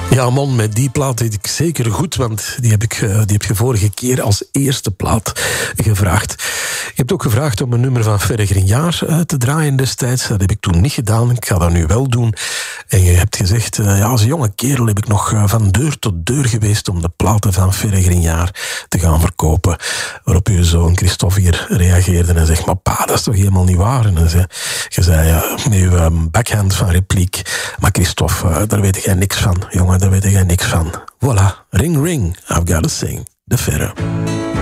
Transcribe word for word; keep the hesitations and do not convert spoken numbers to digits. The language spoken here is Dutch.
Ja, man, met die plaat weet ik zeker goed, want die heb, ik, die heb je vorige keer als eerste plaat gevraagd. Je hebt ook gevraagd om een nummer van Ferre Grignard te draaien destijds. Dat heb ik toen niet gedaan, ik ga dat nu wel doen. En je hebt gezegd, ja, als jonge kerel heb ik nog van deur tot deur geweest om de platen van Ferre Grignard te gaan verkopen. Waarop je zoon Christophe hier reageerde en zegt, maar pa, dat is toch helemaal niet waar? En dan zei, je zei, ja, met je backhand van repliek, maar Christophe, daar weet jij niks van, jongen. Daar weet jij niks van. Voilà, ring ring, I've gotta sing, de Ferre.